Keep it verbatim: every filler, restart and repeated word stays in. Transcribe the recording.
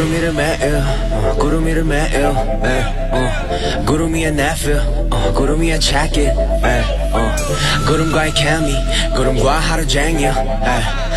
구름이를 매일 어, 구름이를 매일 에이, 어, 구름 위에 내필 어, 구름 위에 check it 에이, 어, 구름과의 케미 구름과 하루 종일 에이.